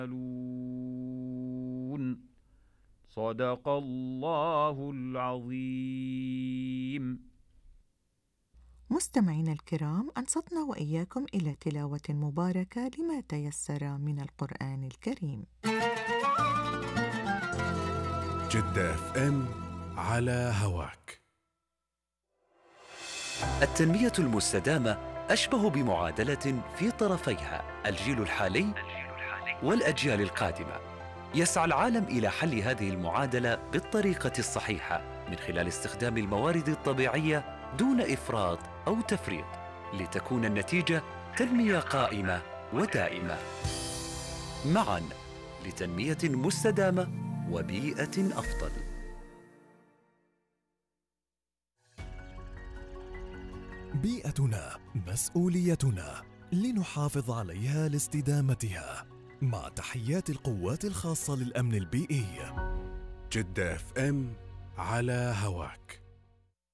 صدق الله العظيم. مستمعينا الكرام، أنصتنا وإياكم إلى تلاوة مباركة لما تيسر من القرآن الكريم. جدة FM على هواك. التنمية المستدامة أشبه بمعادلة في طرفيها الجيل الحالي والأجيال القادمة. يسعى العالم إلى حل هذه المعادلة بالطريقة الصحيحة من خلال استخدام الموارد الطبيعية دون إفراط أو تفريط، لتكون النتيجة تنمية قائمة ودائمة. معاً لتنمية مستدامة وبيئة أفضل. بيئتنا مسؤوليتنا، لنحافظ عليها لاستدامتها. مع تحيات القوات الخاصة للأمن البيئي. جدة FM على هواك.